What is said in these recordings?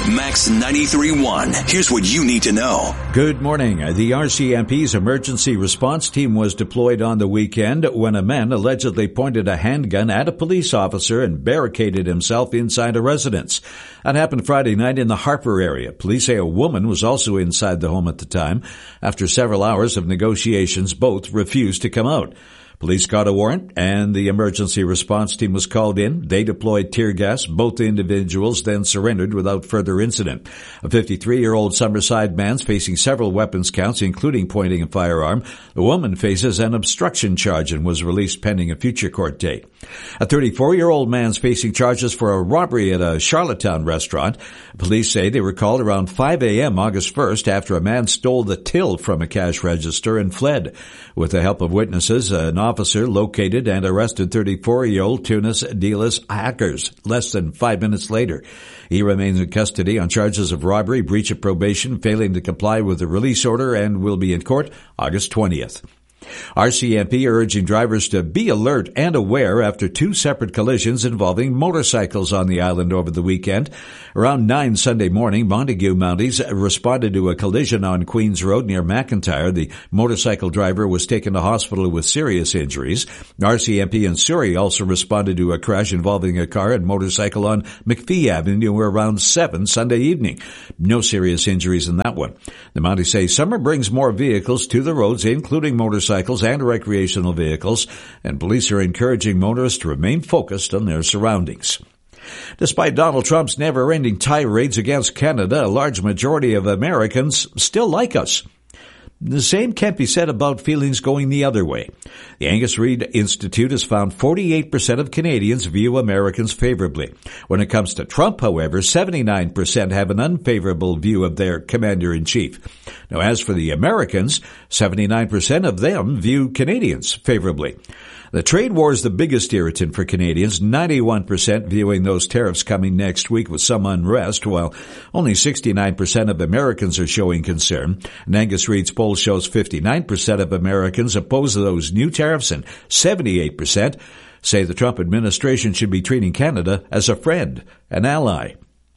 Max 93.1. Here's what you need to know. Good morning. The RCMP's emergency response team was deployed on the weekend when a man allegedly pointed a handgun at a police officer and barricaded himself inside a residence. That happened Friday night in the Harper area. Police say a woman was also inside the home at the time. After several hours of negotiations, both refused to come out. Police got a warrant, and the emergency response team was called in. They deployed tear gas. Both individuals then surrendered without further incident. A 53-year-old Summerside man's facing several weapons counts, including pointing a firearm. The woman faces an obstruction charge and was released pending a future court date. A 34-year-old man's facing charges for a robbery at a Charlottetown restaurant. Police say they were called around 5 a.m. August 1st after a man stole the till from a cash register and fled. With the help of witnesses, an officer located and arrested 34-year-old Tunis Delis Hackers less than 5 minutes later. He remains in custody on charges of robbery, breach of probation, failing to comply with the release order, and will be in court August 20th. RCMP urging drivers to be alert and aware after two separate collisions involving motorcycles on the island over the weekend. Around 9 Sunday morning, Montague Mounties responded to a collision on Queens Road near McIntyre. The motorcycle driver was taken to hospital with serious injuries. RCMP in Surrey also responded to a crash involving a car and motorcycle on McPhee Avenue around 7 Sunday evening. No serious injuries in that one. The Mounties say summer brings more vehicles to the roads, including motorcycles and recreational vehicles, and police are encouraging motorists to remain focused on their surroundings. Despite Donald Trump's never-ending tirades against Canada, a large majority of Americans still like us. The same can't be said about feelings going the other way. The Angus Reid Institute has found 48% of Canadians view Americans favorably. When it comes to Trump, however, 79% have an unfavorable view of their commander-in-chief. Now, as for the Americans, 79% of them view Canadians favorably. The trade war is the biggest irritant for Canadians, 91% viewing those tariffs coming next week with some unrest, while only 69% of Americans are showing concern. And Angus Reid's poll shows 59% of Americans oppose those new tariffs and 78% say the Trump administration should be treating Canada as a friend, an ally.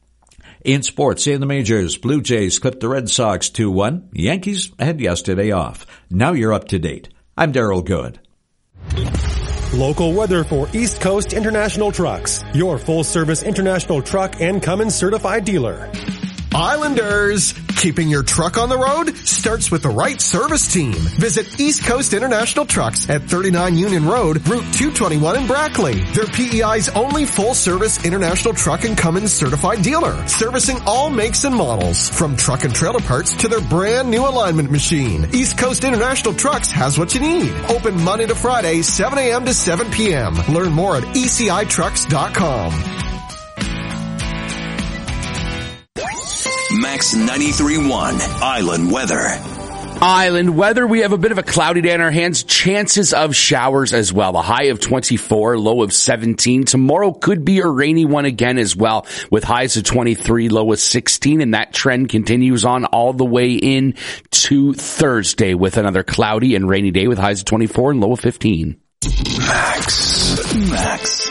In sports, in the majors, Blue Jays clipped the Red Sox 2-1. Yankees had yesterday off. Now you're up to date. I'm Darryl Good. Local weather for East Coast International Trucks, your full-service international truck and Cummins certified dealer. Islanders, keeping your truck on the road starts with the right service team. Visit East Coast International Trucks at 39 Union Road, Route 221 in Brackley. They're PEI's only full-service international truck and Cummins certified dealer, servicing all makes and models, from truck and trailer parts to their brand new alignment machine. East Coast International Trucks has what you need. Open Monday to Friday, 7 a.m. to 7 p.m. Learn more at ECITrucks.com. Max 93.1 Island Weather. Island weather, we have a bit of a cloudy day on our hands. Chances of showers as well. A high of 24, low of 17. Tomorrow could be a rainy one again as well, with highs of 23, low of 16. And that trend continues on all the way in to Thursday with another cloudy and rainy day with highs of 24 and low of 15. Max.